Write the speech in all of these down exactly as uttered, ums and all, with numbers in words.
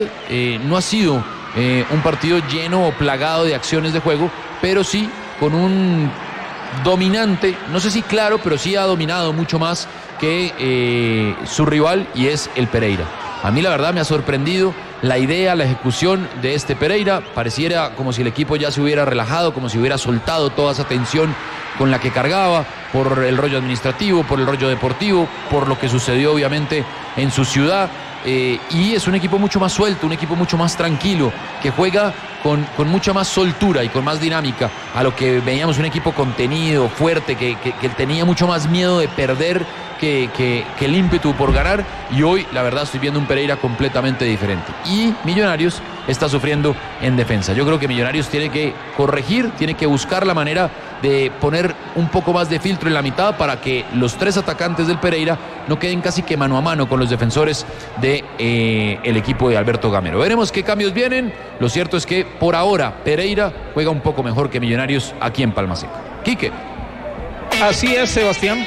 Eh, no ha sido eh, un partido lleno o plagado de acciones de juego, pero sí con un dominante, no sé si claro, pero sí ha dominado mucho más que eh, su rival, y es el Pereira. A mí la verdad me ha sorprendido la idea, la ejecución de este Pereira. Pareciera como si el equipo ya se hubiera relajado, como si hubiera soltado toda esa tensión con la que cargaba, por el rollo administrativo, por el rollo deportivo, por lo que sucedió obviamente en su ciudad. Eh, y es un equipo mucho más suelto, un equipo mucho más tranquilo, que juega con, con mucha más soltura y con más dinámica a lo que veíamos, un equipo contenido, fuerte, que, que, que tenía mucho más miedo de perder que, que, que el ímpetu por ganar. Y hoy la verdad estoy viendo un Pereira completamente diferente, y Millonarios está sufriendo en defensa. Yo creo que Millonarios tiene que corregir, tiene que buscar la manera de poner un poco más de filtro en la mitad para que los tres atacantes del Pereira no queden casi que mano a mano con los defensores de eh, el equipo de Alberto Gamero. Veremos qué cambios vienen. Lo cierto es que por ahora Pereira juega un poco mejor que Millonarios aquí en Palma Seca. Quique. Así es, Sebastián.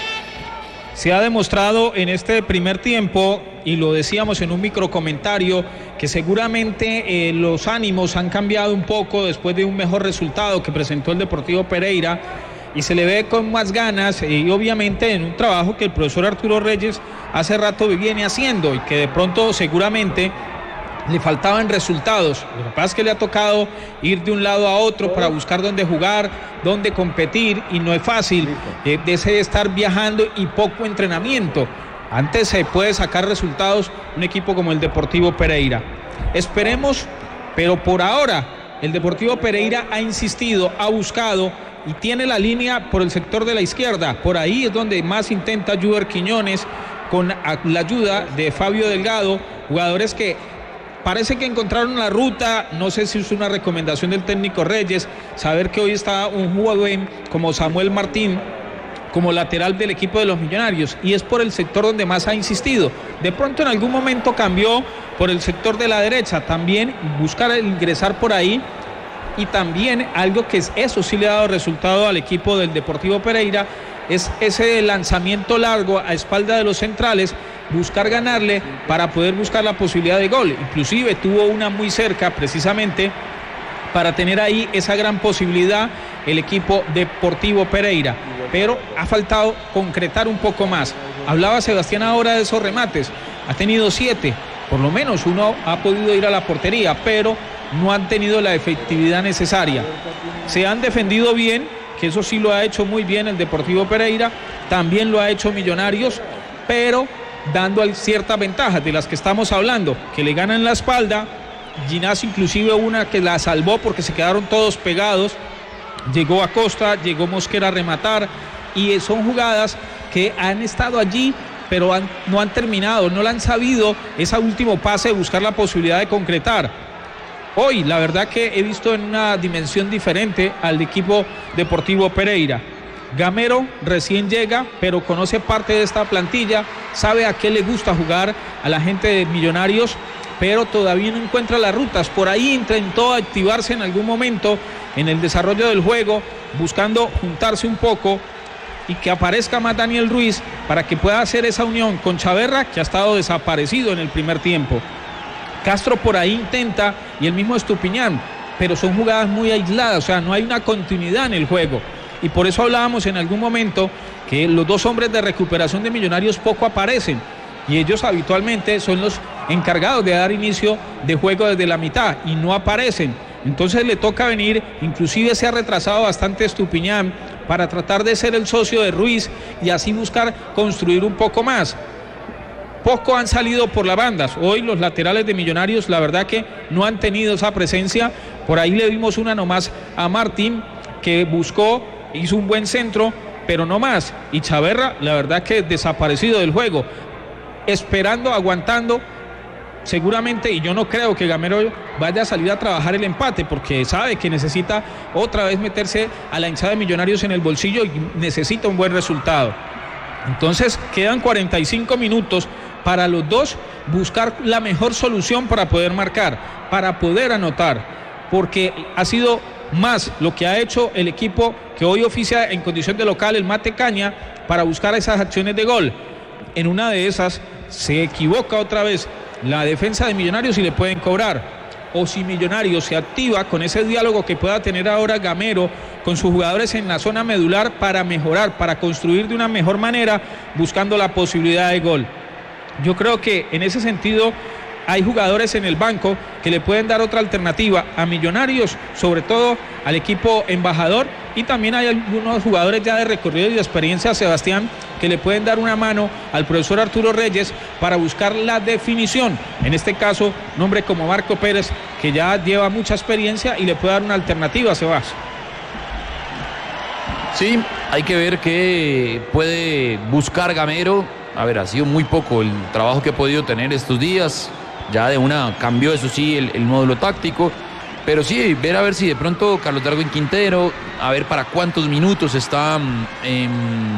Se ha demostrado en este primer tiempo, y lo decíamos en un microcomentario, que seguramente eh, los ánimos han cambiado un poco después de un mejor resultado que presentó el Deportivo Pereira, y se le ve con más ganas, y obviamente en un trabajo que el profesor Arturo Reyes hace rato viene haciendo, y que de pronto seguramente le faltaban resultados. Lo que pasa es que le ha tocado ir de un lado a otro para buscar dónde jugar, dónde competir, y no es fácil eh, de ese estar viajando y poco entrenamiento. Antes se puede sacar resultados un equipo como el Deportivo Pereira. Esperemos, pero por ahora el Deportivo Pereira ha insistido, ha buscado y tiene la línea por el sector de la izquierda. Por ahí es donde más intenta Juber Quiñones, con la ayuda de Fabio Delgado, jugadores que parece que encontraron la ruta. No sé si es una recomendación del técnico Reyes, saber que hoy está un jugador como Samuel Martín como lateral del equipo de los Millonarios, y es por el sector donde más ha insistido. De pronto en algún momento cambió por el sector de la derecha, también buscar ingresar por ahí, y también algo que es, eso sí le ha dado resultado al equipo del Deportivo Pereira, es ese lanzamiento largo a espalda de los centrales, buscar ganarle para poder buscar la posibilidad de gol. Inclusive tuvo una muy cerca precisamente para tener ahí esa gran posibilidad el equipo Deportivo Pereira, pero ha faltado concretar un poco más. Hablaba Sebastián ahora de esos remates, ha tenido siete, por lo menos uno ha podido ir a la portería, pero no han tenido la efectividad necesaria. Se han defendido bien, que eso sí lo ha hecho muy bien el Deportivo Pereira, también lo ha hecho Millonarios, pero dando ciertas ventajas de las que estamos hablando, que le ganan la espalda. Ginás inclusive una que la salvó porque se quedaron todos pegados, llegó Acosta, llegó Mosquera a rematar, y son jugadas que han estado allí, pero han, no han terminado, no la han sabido, ese último pase de buscar la posibilidad de concretar. Hoy la verdad que he visto en una dimensión diferente al equipo Deportivo Pereira. Gamero recién llega, pero conoce parte de esta plantilla, sabe a qué le gusta jugar a la gente de Millonarios, pero todavía no encuentra las rutas. Por ahí intentó activarse en algún momento en el desarrollo del juego, buscando juntarse un poco y que aparezca más Daniel Ruiz para que pueda hacer esa unión con Chaverra, que ha estado desaparecido en el primer tiempo. Castro por ahí intenta, y el mismo Estupiñán, pero son jugadas muy aisladas, o sea, no hay una continuidad en el juego. Y por eso hablábamos en algún momento que los dos hombres de recuperación de Millonarios poco aparecen, y ellos habitualmente son los encargados de dar inicio de juego desde la mitad, y no aparecen. Entonces le toca venir, inclusive se ha retrasado bastante Estupiñán para tratar de ser el socio de Ruiz y así buscar construir un poco más. Poco han salido por las bandas. Hoy los laterales de Millonarios la verdad que no han tenido esa presencia. Por ahí le dimos una nomás a Martín, que buscó, hizo un buen centro, pero no más. Y Chaverra la verdad que desaparecido del juego, esperando, aguantando. Seguramente, y yo no creo que Gamero vaya a salir a trabajar el empate, porque sabe que necesita otra vez meterse a la hinchada de Millonarios en el bolsillo y necesita un buen resultado. Entonces quedan cuarenta y cinco minutos para los dos buscar la mejor solución para poder marcar, para poder anotar, porque ha sido más lo que ha hecho el equipo que hoy oficia en condición de local, el Mate Caña, para buscar esas acciones de gol. En una de esas se equivoca otra vez la defensa de Millonarios y le pueden cobrar. O si Millonarios se activa con ese diálogo que pueda tener ahora Gamero con sus jugadores en la zona medular para mejorar, para construir de una mejor manera, buscando la posibilidad de gol. Yo creo que en ese sentido hay jugadores en el banco que le pueden dar otra alternativa a Millonarios, sobre todo al equipo embajador, y también hay algunos jugadores ya de recorrido y de experiencia, Sebastián, que le pueden dar una mano al profesor Arturo Reyes para buscar la definición. En este caso, un hombre como Marco Pérez, que ya lleva mucha experiencia y le puede dar una alternativa, Sebastián. Sí, hay que ver qué puede buscar Gamero. A ver, ha sido muy poco el trabajo que ha podido tener estos días. Ya de una cambió, eso sí, el, el módulo táctico. Pero sí, ver a ver si de pronto Carlos Darwin Quintero, a ver para cuántos minutos está eh,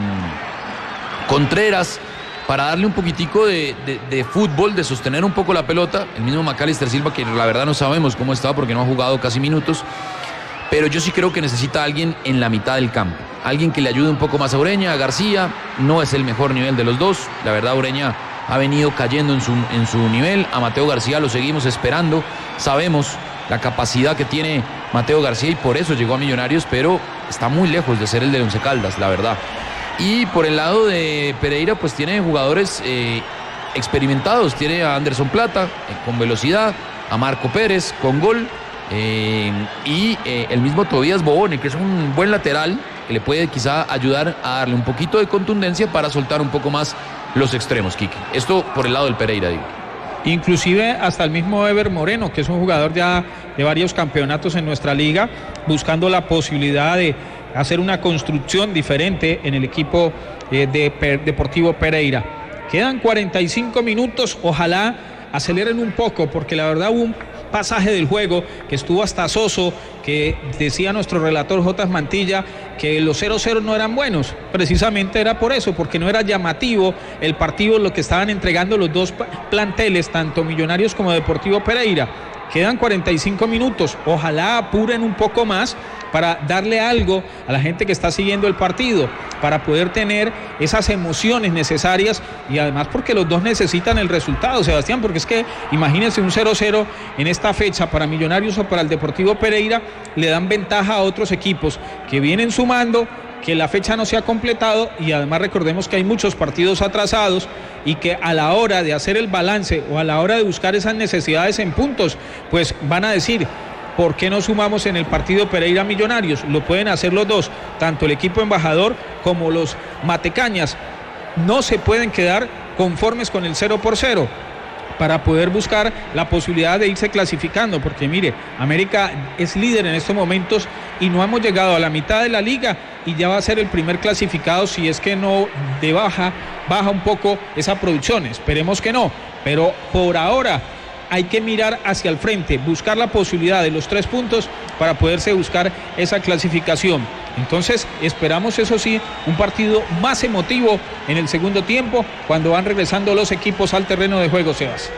Contreras, para darle un poquitico de, de, de fútbol, de sostener un poco la pelota. El mismo Macalister Silva, que la verdad no sabemos cómo está porque no ha jugado casi minutos. Pero yo sí creo que necesita a alguien en la mitad del campo. Alguien que le ayude un poco más a Ureña, a García. No es el mejor nivel de los dos. La verdad, Ureña ha venido cayendo en su, en su nivel. A Mateo García lo seguimos esperando. Sabemos la capacidad que tiene Mateo García y por eso llegó a Millonarios, pero está muy lejos de ser el de Once Caldas, la verdad. Y por el lado de Pereira, pues tiene jugadores eh, experimentados. Tiene a Anderson Plata eh, con velocidad, a Marco Pérez con gol. Eh, y eh, el mismo Tobías Bobone, que es un buen lateral que le puede quizá ayudar a darle un poquito de contundencia para soltar un poco más los extremos, Quique. Esto por el lado del Pereira, digo. Inclusive hasta el mismo Ever Moreno, que es un jugador ya de varios campeonatos en nuestra liga, buscando la posibilidad de hacer una construcción diferente en el equipo eh, de per- Deportivo Pereira. Quedan cuarenta y cinco minutos, ojalá aceleren un poco, porque la verdad hubo un pasaje del juego que estuvo hasta soso, que decía nuestro relator Jotas Mantilla que los cero cero no eran buenos. Precisamente era por eso, porque no era llamativo el partido, lo que estaban entregando los dos planteles, tanto Millonarios como Deportivo Pereira. Quedan cuarenta y cinco minutos, ojalá apuren un poco más para darle algo a la gente que está siguiendo el partido, para poder tener esas emociones necesarias, y además porque los dos necesitan el resultado, Sebastián, porque es que imagínense un cero cero en esta fecha para Millonarios o para el Deportivo Pereira, le dan ventaja a otros equipos que vienen sumando, que la fecha no se ha completado, y además recordemos que hay muchos partidos atrasados y que a la hora de hacer el balance o a la hora de buscar esas necesidades en puntos, pues van a decir: ¿por qué no sumamos en el partido Pereira Millonarios? Lo pueden hacer los dos, tanto el equipo embajador como los matecañas. No se pueden quedar conformes con el cero por cero para poder buscar la posibilidad de irse clasificando, porque mire, América es líder en estos momentos y no hemos llegado a la mitad de la liga y ya va a ser el primer clasificado si es que no de baja, baja un poco esa producción. Esperemos que no, pero por ahora hay que mirar hacia el frente, buscar la posibilidad de los tres puntos para poderse buscar esa clasificación. Entonces esperamos, eso sí, un partido más emotivo en el segundo tiempo, cuando van regresando los equipos al terreno de juego, Sebas.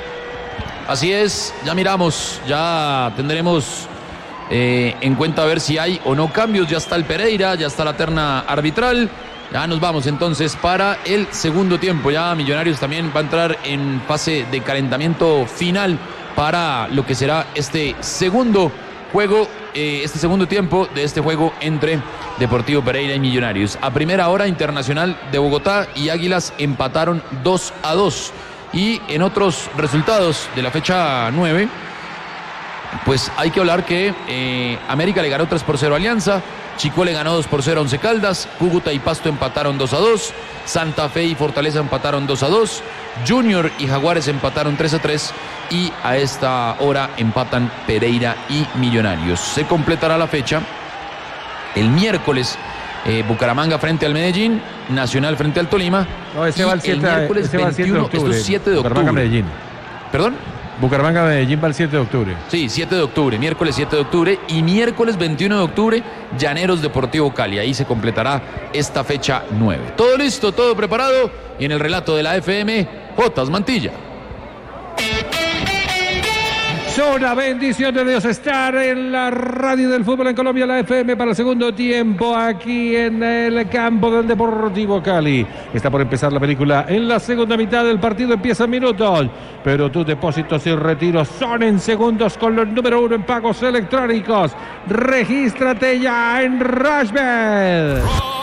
Así es, ya miramos, ya tendremos eh, en cuenta a ver si hay o no cambios. Ya está el Pereira, ya está la terna arbitral. Ya nos vamos entonces para el segundo tiempo. Ya Millonarios también va a entrar en fase de calentamiento final para lo que será este segundo juego, eh, este segundo tiempo de este juego entre Deportivo Pereira y Millonarios. A primera hora, Internacional de Bogotá y Águilas empataron dos a dos. Y en otros resultados de la fecha nueve, pues hay que hablar que eh, América le ganó tres por cero a Alianza, Chico le ganó dos por cero a Once Caldas, Cúcuta y Pasto empataron dos a dos, Santa Fe y Fortaleza empataron dos a dos, Junior y Jaguares empataron tres a tres, y a esta hora empatan Pereira y Millonarios. Se completará la fecha el miércoles. Eh, Bucaramanga frente al Medellín, Nacional frente al Tolima. No, ese va el siete, el miércoles ese va el siete de octubre. Esto es siete de octubre. Bucaramanga Medellín. ¿Perdón? Bucaramanga Medellín va el siete de octubre. Sí, siete de octubre, miércoles siete de octubre, y miércoles veintiuno de octubre, Llaneros Deportivo Cali. Ahí se completará esta fecha nueve. Todo listo, todo preparado, y en el relato de la F M, Jotas Mantilla. Es una bendición de Dios estar en la radio del fútbol en Colombia, la F M, para el segundo tiempo aquí en el campo del Deportivo Cali. Está por empezar la película. En la segunda mitad del partido empiezan minutos, pero tus depósitos y retiros son en segundos con los número uno en pagos electrónicos. Regístrate ya en Rushbet.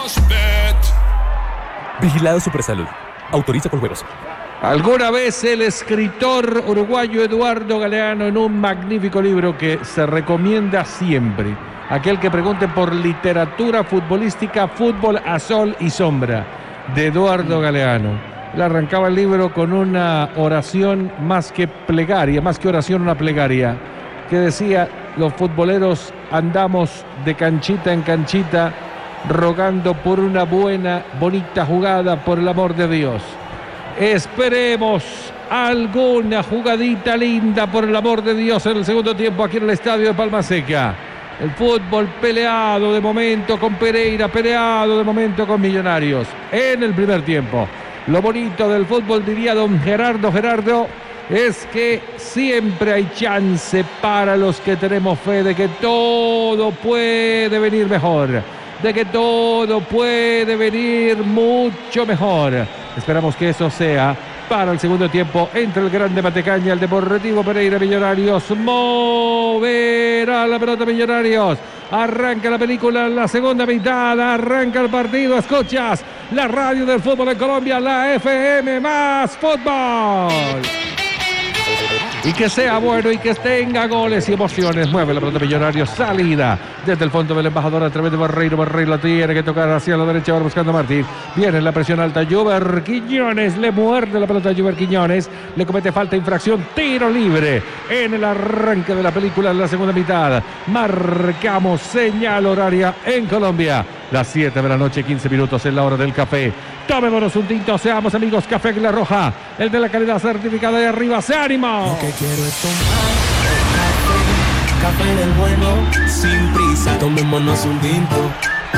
Vigilado Supersalud. Autoriza con juegos. Alguna vez el escritor uruguayo Eduardo Galeano, en un magnífico libro que se recomienda siempre, aquel que pregunte por literatura futbolística, Fútbol a Sol y Sombra, de Eduardo Galeano, le arrancaba el libro con una oración más que plegaria, más que oración, una plegaria, que decía: los futboleros andamos de canchita en canchita rogando por una buena, bonita jugada, por el amor de Dios. Esperemos alguna jugadita linda, por el amor de Dios, en el segundo tiempo aquí en el estadio de Palma Seca. El fútbol peleado de momento con Pereira, peleado de momento con Millonarios. En el primer tiempo, lo bonito del fútbol, diría don Gerardo Gerardo, es que siempre hay chance para los que tenemos fe de que todo puede venir mejor, de que todo puede venir mucho mejor. Esperamos que eso sea para el segundo tiempo entre el Grande Matecaña, el Deportivo Pereira. Millonarios moverá la pelota. Millonarios arranca la película en la segunda mitad, arranca el partido. Escuchas la radio del fútbol en Colombia, la F M más fútbol. Y que sea bueno y que tenga goles y emociones. Mueve la pelota Millonarios, salida desde el fondo del embajador a través de Barreiro. Barreiro la tiene que tocar hacia la derecha, ahora buscando a Martín. Viene la presión alta, Juber Quiñones, le muerde la pelota a Juber Quiñones, le comete falta, infracción, tiro libre en el arranque de la película en la segunda mitad. Marcamos señal horaria en Colombia, las siete de la noche, quince minutos en la hora del café. Tomémonos un tinto, seamos amigos. Café Águila Roja, el de la calidad certificada de arriba. ¡Se ánimo! Lo que quiero es tomar café, café del bueno, sin prisa, tomémonos un tinto.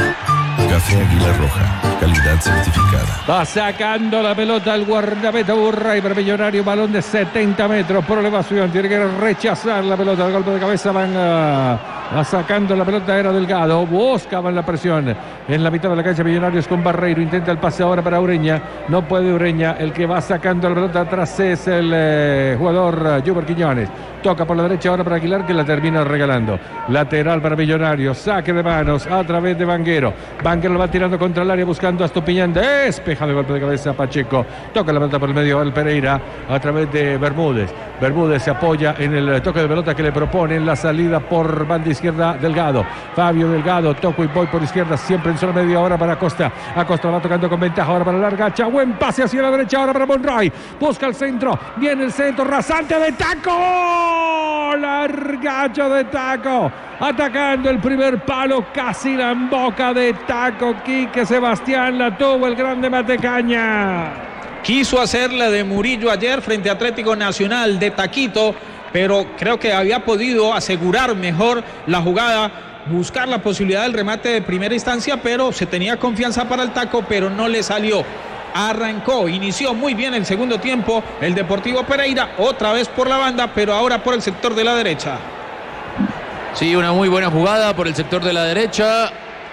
Café Águila Roja, calidad certificada. Va sacando la pelota al guardameta Burray, pero Millonario, balón de setenta metros por elevación, tiene que rechazar la pelota, el golpe de cabeza. Van a, a sacando la pelota, era Delgado, buscaban la presión en la mitad de la cancha. Millonarios con Barreiro, intenta el pase ahora para Ureña, no puede Ureña, el que va sacando la pelota atrás es el eh, jugador Juber Quiñones. Toca por la derecha ahora para Aguilar, que la termina regalando. Lateral para Millonarios, saque de manos a través de Vanguero. Vanguero lo va tirando contra el área buscando a Estupiñán. Despeja de golpe de cabeza Pacheco. Toca la pelota por el medio al Pereira a través de Bermúdez. Bermúdez se apoya en el toque de pelota que le propone en la salida por banda izquierda Delgado. Fabio Delgado, toco y voy por izquierda, siempre en zona media ahora para Acosta. Acosta va tocando con ventaja ahora para Largacha. Buen pase hacia la derecha ahora para Monroy. Busca el centro, viene el centro rasante de taco. Largacho de taco, atacando el primer palo, casi la boca de taco. Quique Sebastián la tuvo el Grande Matecaña. Quiso hacer la de Murillo ayer frente a Atlético Nacional de taquito, pero creo que había podido asegurar mejor la jugada, buscar la posibilidad del remate de primera instancia, pero se tenía confianza para el taco, pero no le salió. Arrancó, inició muy bien el segundo tiempo el Deportivo Pereira, otra vez por la banda, pero ahora por el sector de la derecha. Sí, una muy buena jugada por el sector de la derecha.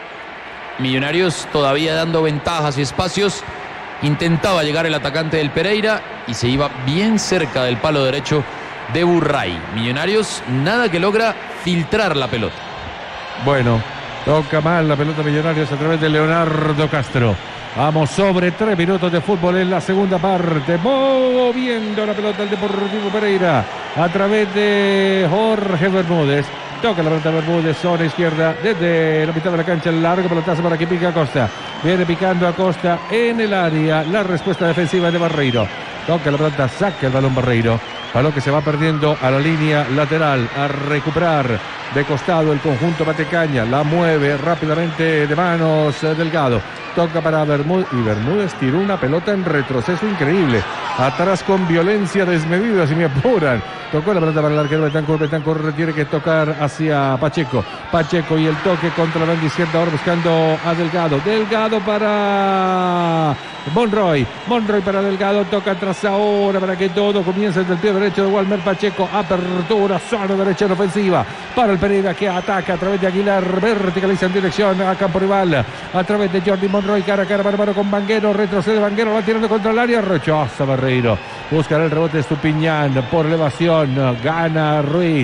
Millonarios todavía dando ventajas y espacios. Intentaba llegar el atacante del Pereira y se iba bien cerca del palo derecho de Burray. Millonarios nada que logra filtrar la pelota. Bueno, toca mal la pelota Millonarios a través de Leonardo Castro. Vamos sobre tres minutos de fútbol en la segunda parte. Moviendo la pelota el Deportivo Pereira a través de Jorge Bermúdez. Toca la pelota Bermúdez, zona izquierda, desde la mitad de la cancha, el largo pelotazo para que pique Acosta. Viene picando Acosta en el área. La respuesta defensiva de Barreiro. Toca la pelota, saca el balón Barreiro. Balón que se va perdiendo a la línea lateral. A recuperar de costado el conjunto Matecaña. La mueve rápidamente de manos Delgado. toca para Bermúdez y Bermúdez tiró una pelota en retroceso increíble. Atrás con violencia desmedida, si me apuran. Tocó la pelota para el arquero Betancur. Betancur tiene que tocar hacia Pacheco. Pacheco y el toque contra la banda izquierda. Ahora buscando a Delgado. Delgado para Monroy. Monroy para Delgado. Toca atrás ahora para que todo comience desde el pie derecho de Walmer Pacheco. Apertura, zona derecha en ofensiva. Para el Pereira que ataca a través de Aguilar. Verticaliza en dirección a campo rival. A través de Jordi Monroy. Cara a cara, bárbaro con Vanguero. Retrocede Vanguero. Va tirando contra el área. Rechaza Barreiro. Buscará el rebote de Estupiñán por elevación. Gana Ruiz.